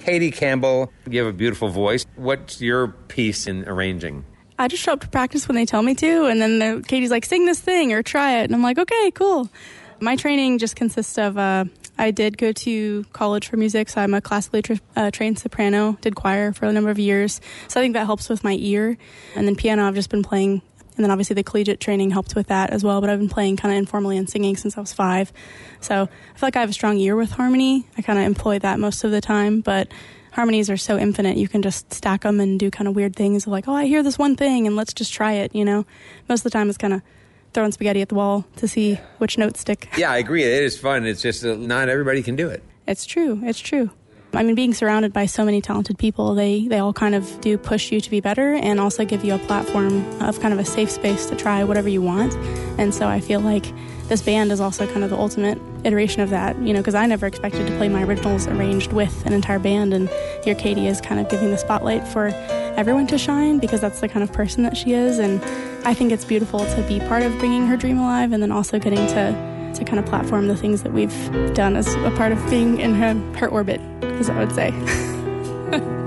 Katie Campbell, you have a beautiful voice. What's your piece in arranging? I just show up to practice when they tell me to, and then Katie's like, sing this thing or try it. And I'm like, okay, cool. My training just consists of, I did go to college for music, so I'm a classically trained soprano, did choir for a number of years. So I think that helps with my ear. And then piano I've just been playing, and then obviously the collegiate training helped with that as well, but I've been playing kind of informally and singing since I was 5. So I feel like I have a strong ear with harmony. I kind of employ that most of the time, but harmonies are so infinite. You can just stack them and do kind of weird things like, oh, I hear this one thing and let's just try it, you know. Most of the time it's kind of throwing spaghetti at the wall to see which notes stick. Yeah, I agree. It is fun. It's just not everybody can do it. It's true. It's true. I mean, being surrounded by so many talented people, they all kind of do push you to be better and also give you a platform of kind of a safe space to try whatever you want. And so I feel like this band is also kind of the ultimate iteration of that, you know, because I never expected to play my originals arranged with an entire band, and here Katie is kind of giving the spotlight for everyone to shine because that's the kind of person that she is. And I think it's beautiful to be part of bringing her dream alive and then also getting to kind of platform the things that we've done as a part of being in her orbit, as I would say.